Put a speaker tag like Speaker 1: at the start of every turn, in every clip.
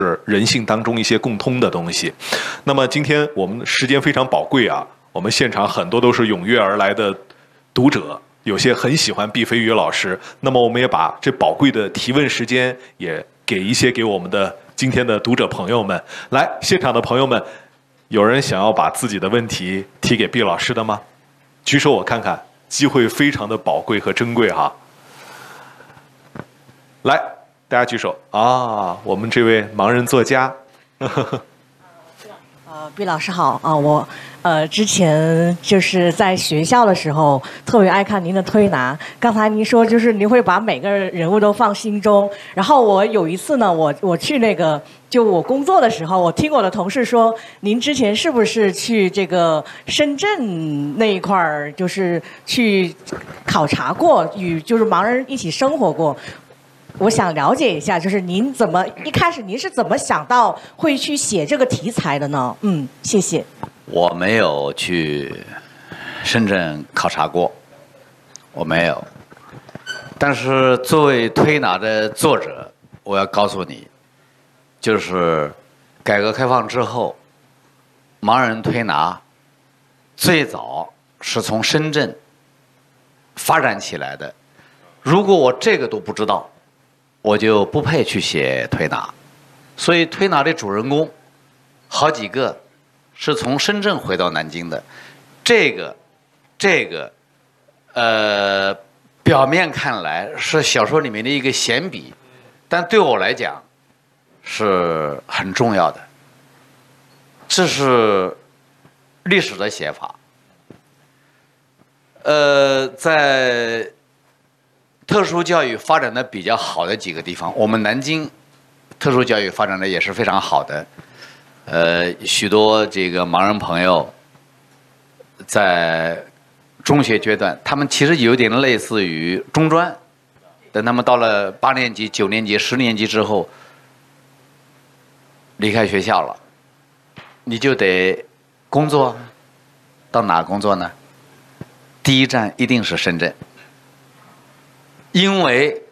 Speaker 1: 是人性当中一些共通的东西。那么今天我们时间非常宝贵啊，我们现场很多都是踊跃而来的读者，有些很喜欢毕飞宇老师。那么我们也把这宝贵的提问时间也给我们的今天的读者朋友们。来，现场的朋友们，有人想要把自己的问题提给毕老师的吗？举手我看看，机会非常的宝贵和珍贵哈。来，大家举手啊！我们这位盲人作家，
Speaker 2: 毕老师好啊，我之前就是在学校的时候特别爱看您的推拿。刚才您说就是您会把每个人物都放心中，然后我有一次呢，我去那个就我工作的时候，我听我的同事说，您之前是不是去这个深圳那一块儿，就是去考察过，与就是盲人一起生活过？我想了解一下，就是您一开始您是怎么想到会去写这个题材的呢？谢谢。
Speaker 3: 我没有去深圳考察过，我没有。但是作为推拿的作者，我要告诉你，就是改革开放之后，盲人推拿最早是从深圳发展起来的。如果我这个都不知道，我就不配去写推拿。所以推拿的主人公好几个是从深圳回到南京的。这个表面看来是小说里面的一个闲笔，但对我来讲是很重要的。这是历史的写法。在特殊教育发展的比较好的几个地方，我们南京特殊教育发展的也是非常好的。许多这个盲人朋友在中学阶段，他们其实有点类似于中专，等他们到了8年级、9年级、10年级之后，离开学校了，你就得工作，到哪工作呢？第一站一定是深圳。因为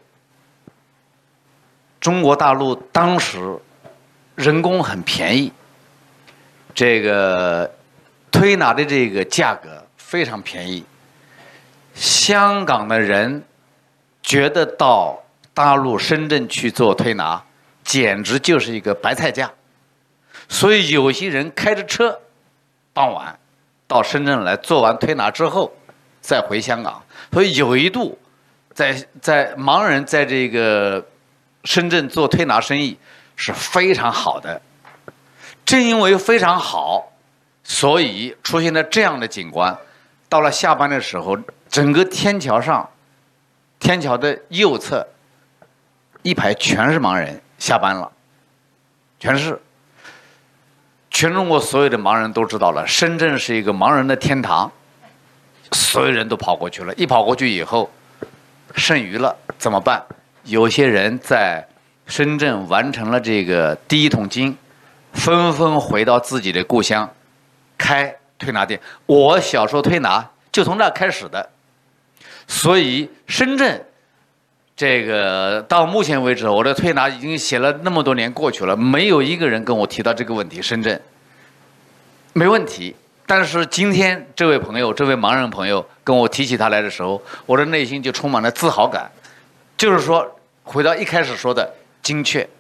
Speaker 3: 中国大陆当时人工很便宜，这个推拿的这个价格非常便宜，香港的人觉得到大陆深圳去做推拿简直就是一个白菜价，所以有些人开着车傍晚到深圳来，做完推拿之后再回香港。所以有一度在盲人在这个深圳做推拿生意是非常好的。正因为非常好，所以出现了这样的景观。到了下班的时候，整个天桥上，天桥的右侧一排全是盲人，下班了，全是。全中国所有的盲人都知道了，深圳是一个盲人的天堂，所有人都跑过去了。一跑过去以后，剩余了怎么办？有些人在深圳完成了这个第一桶金，纷纷回到自己的故乡，开推拿店。我小时候推拿就从那开始的，所以深圳这个到目前为止，我的推拿已经写了那么多年过去了，没有一个人跟我提到这个问题。深圳没问题。但是今天这位朋友，这位盲人朋友跟我提起他来的时候，我的内心就充满了自豪感。就是说，回到一开始说的精确。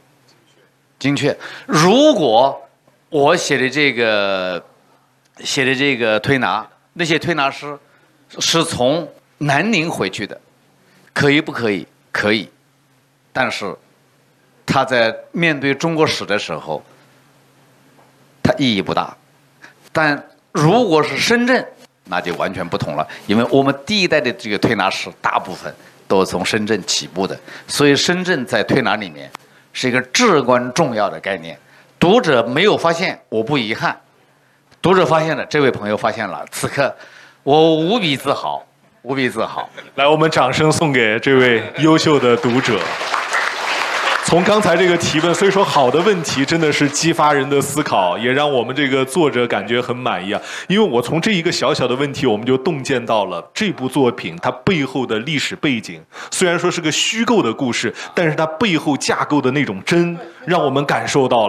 Speaker 3: 如果我写的这个推拿，那些推拿师是从南宁回去的，可以不可以？可以。但是他在面对中国史的时候，他意义不大。但如果是深圳，那就完全不同了，因为我们第一代的这个推拿师大部分都是从深圳起步的，所以深圳在推拿里面是一个至关重要的概念。读者没有发现，我不遗憾；读者发现了，这位朋友发现了，此刻我无比自豪，无比自豪。
Speaker 1: 来，我们掌声送给这位优秀的读者。 从刚才这个提问，所以说好的问题真的是激发人的思考，也让我们这个作者感觉很满意啊。因为我从这一个小小的问题，我们就洞见到了这部作品它背后的历史背景。虽然说是个虚构的故事，但是它背后架构的那种真，让我们感受到了。